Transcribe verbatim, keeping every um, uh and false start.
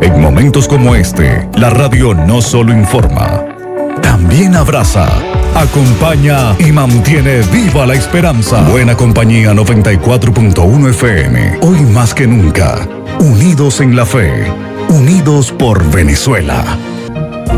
En momentos como este, la radio no solo informa, también abraza, acompaña y mantiene viva la esperanza. Buena Compañía noventa y cuatro punto uno F M. Hoy más que nunca, unidos en la fe, unidos por Venezuela.